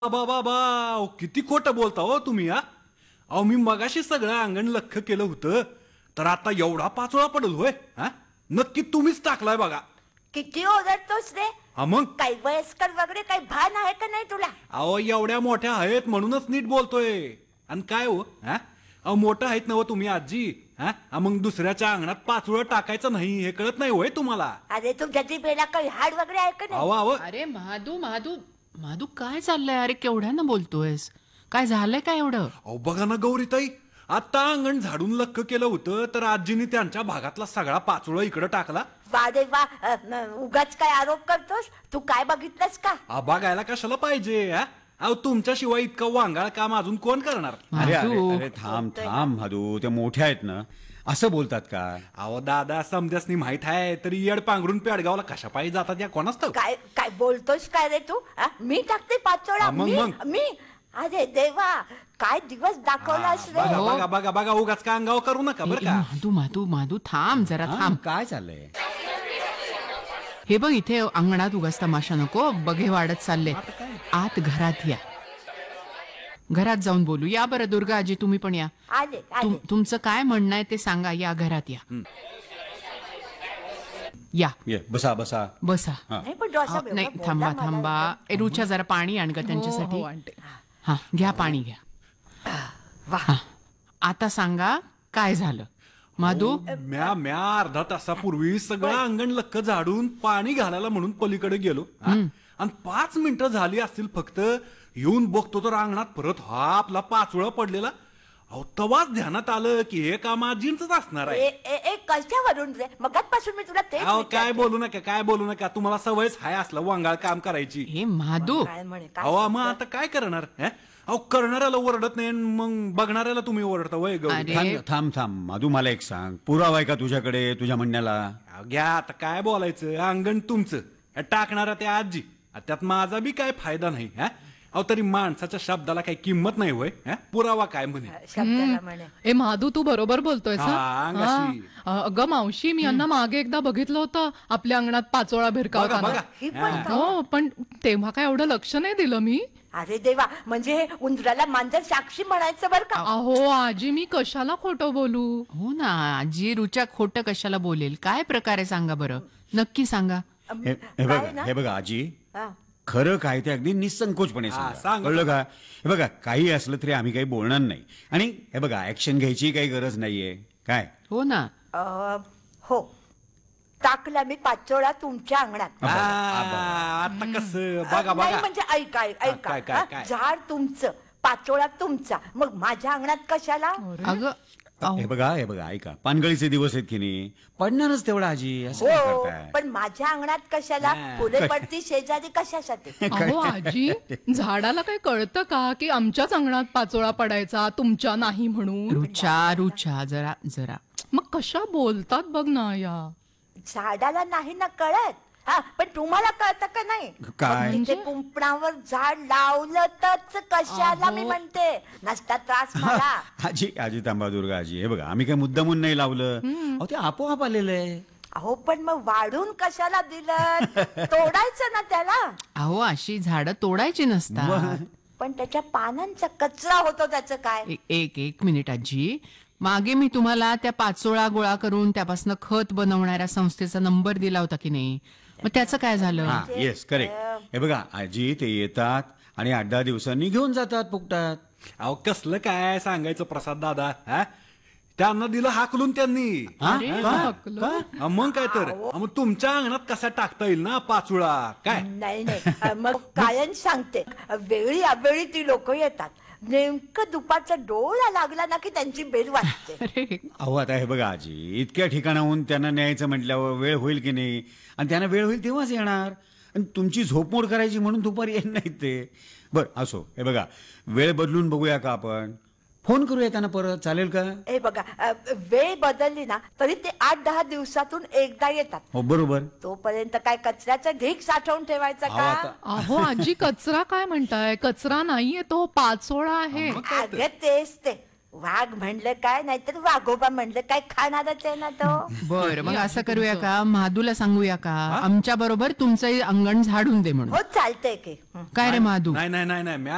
बाबा बाबा अहो, किती खोटं बोलता हो तुम्ही हा. अहो मी मगाशी सगळं अंगण लख्ख केलं होतं तर आता एवढा पाचोळा पडल होय हा. नक्की तुम्हीच टाकलाय बघा. किती ओरडतोस रे? हा मग काही वयस्कर वगैरे काही भान आहे का नाही तुला? अहो एवढ्या मोठ्या आहेत म्हणूनच नीट बोलतोय. आणि काय हो हा अहो मोठं आहेत ना हो तुम्ही आजी हा मग दुसऱ्याच्या अंगणात पाचोळा टाकायचं नाही हे कळत नाही होय तुम्हाला. अरे तुझ्या जिभेला काही हाड वगैरे आहे का नाही? अहो अहो अरे महादू महादू महादू काय चाललंय? अरे केवढ्यानं बोलतोयस? काय झालंय काय एवढं? अहो बघा ना गौरीताई आता अंगण झाडून लख्ख केलं होतं तर आजीने त्यांच्या भागातला सगळा पाचोळा इकडे टाकला. वा रे वा उगाच काय आरोप करतोस? तू काय बघितलंस का? बघायला कशाला पाहिजे हा. अहो तुमच्याशिवाय इतकं वांगाळ काम अजून कोण करणार. अरे अरे महादू. अरे थांब थांब भादू ते मोठे आहेत ना असं बोलतात का? अहो दादा समजासनी माहित आहे तरी येड पांघरून पेडगावला कशा पाहिजे जातात या कोणाच ठाऊक? काय काय बोलतोस काय रे तू? मी टाकते पाचोळा? हा, मग, मी मग. मी अरे देवा काय दिवस दाखवलास रे? बघा बघा बघा बघा उगाच का अंगावर करू नका बरं का. महादू महादू महादू थांब जरा हा, थांब. काय चाललंय? हे बघ इथे अंगणात उगाच तमाशा नको. बघे वाढत चालले. आत घरात या. घरात जाऊन बोलू. या बरं दुर्गा आजी तुम्ही पण या. आले आले. तुमचं काय म्हणणं आहे ते सांगा. या घरात या. या ये बसा बसा. बसा. नाही पण डोसा हा, नाही थांबा थांबा. ए रुचा जरा पाणी आण ग त्यांच्यासाठी. हा घ्या पाणी घ्या. हा आता सांगा काय झालं माधू? म्या म्या अर्धा तासापूर्वी सगळं अंगण लक्क झाडून पाणी घालायला म्हणून पलीकडे गेलो हा. आणि 5 मिनिटं झाली असतील फक्त येऊन बघतो तर अंगणात परत हा आपला पाचोळा पडलेला. अहो तवाच ध्यानात आलं की हे काम आजींच असणार आहे. कशावरून रे? मगाचपासून मी तुला तेच अहो काय विचारते. बोलू नका काय बोलू नका तुम्हाला सवयच हाय असलं वांगाळ काम करायची. हे माधू काय म्हणे काय अहो मग सांगतो? आता काय करणार हे? अहो करणाऱ्याला ओरडत नाही आणि मग बघणाऱ्याला तुम्ही ओरडता वय गौरी. अरे. थांब थांब थांब माधू मला एक सांग. पुरावा आहे का तुझ्याकडे तुझ्या म्हणण्याला? अहो, घ्या आता काय बोलायचं अंगण तुमचं टाकणारा त्या आजी त्यात माझा बी काय फायदा नाही हा. अहो तरी माणसाच्या शब्दाला काही किंमत नाही होय हा? पुरावा काय म्हणे. शब्दाला म्हणे. ए महादू तू बरोबर बोलतोयस हा, हा? अंगाशी. हा. अगं मावशी मी यांना मागे एकदा बघितलं होतं आपल्या अंगणात पाचोळा बघा भिरकावताना. बघा ही पण का? हो पण तेव्हा काय एवढं लक्ष नाही दिलं मी. अरे देवा म्हणजे हे उंदराला मांजर साक्षी म्हणायचं बर का? अहो आजी मी कशाला खोटं बोलू? हो ना आजी रुचा खोटं कशाला बोलेल? काय प्रकारे सांगा बरं नक्की सांगा. हे काय बघा ना? हे बघा आजी हा. खरं काय ते अगदी निसंकोचपणे हा, सांगा. सांगा. कळलं का? हे बघा काही असलं तरी आम्ही काही बोलणार नाही. आणि हे बघा ऍक्शन घ्यायची काही गरज नाहीये काय. हो ना हो टाकला मी पाचोळा तुमच्या अंगणात. आता कस बघा नाही बघा म्हणजे ऐका ऐका काय, काय, हा, काय? झाड तुमचं पाचोळा तुमचा मग माझ्या अंगणात कशाला? अगं हे बघा ऐका पानगळीचे दिवस आहेत की नाही पडणारच तेवढा आजी असं काय हो करताय? पण माझ्या अंगणात कशाला? हा. पुढे पडती शेजारी कशासाठी? अहो आजी झाडाला काही कळतं का की आमच्याच अंगणात पाचोळा पडायचा तुमच्या नाही म्हणून? रुचा रुचा जरा जरा मग कशा बोलतात बघ ना या. झाडाला नाही ना कळत. हा पण तुम्हाला कळतं का नाही? काय? मग तिथे कुंपणावर झाड लावलंच कशाला मी म्हणते. नसता त्रास मला. आजी आजी थांबा दुर्गा आजी हे बघा आम्ही काही मुद्दामून नाही लावलं. अहो ते आपोआप आलेलं आहे. अहो पण मग वाढून कशाला दिलं? तोडायचं ना त्याला. अहो अशी झाडं तोडायची नसतात. पण त्याच्या पानांचा कचरा होतो त्याचं काय? एक मिनिट आजी मागे मी तुम्हाला त्या पाचोळा गोळा करून त्यापासून खत बनवणाऱ्या संस्थेचा नंबर दिला होता की नाही? मग त्याचं काय झालं? हा येस करेक्ट. हे बघा आजी ते येतात आणि 8-10 दिवसांनी घेऊन जातात फुकटात. अहो कसलं काय सांगायचं प्रसाद दादा हा त्यांना दिलं हाकलून त्यांनी. अरे, मग काय तर मग तुमच्या अंगणात कसा टाकता येईल ना पाचोळा काय. नाही नाही मग कायम सांगते वेळी अवेळी ती लोक येतात. नेमकं दुपारचा डोळा लागला ना की त्यांची बेल वाजते. अरे अहो आता हे बघा आजी इतक्या ठिकाणाहून त्यांना न्यायचं म्हटल्यावर वेळ होईल की नाही? आणि त्यांना वेळ होईल तेव्हाच येणार. आणि तुमची झोपमोड करायची म्हणून दुपारी येत नाहीत ते. बरं असो हे बघा वेळ बदलून बघूया का आपण? फोन करूया त्यांना परत चालेल का? हे बघा वेळ बदलली ना तरी ते 8-10 दिवसातून एकदा येतात. हो बरोबर. तोपर्यंत काय कचऱ्याचं ढीग साठवून ठेवायचं अहो, का? आता- अहो आजी कचरा काय म्हणताय? कचरा नाहीये तो पाचोळा आहे. अगं तेच ते वाघ म्हणलं काय नाहीतर वाघोबा म्हणलं काय खाणारच आहे ना तो. बर मग असं करूया का महादूला सांगूया का आमच्या बरोबर तुमचं अंगण झाडून दे म्हणून? हो चालतंय की. काय रे महादू? नाही नाही नाही नाही म्या